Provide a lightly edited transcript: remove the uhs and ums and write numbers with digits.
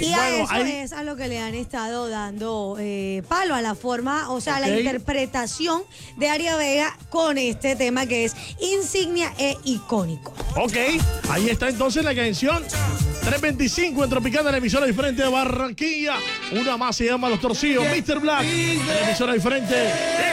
Y bueno, a eso es a lo que le han estado dando palo a la forma, o sea, la interpretación de Aria Vega con este tema que es insignia e icónico. Ok, ahí está entonces la canción 325 en Tropicana, la emisora diferente de Barranquilla. Una más se llama Los Torcidos, Mr. Black, la emisora diferente de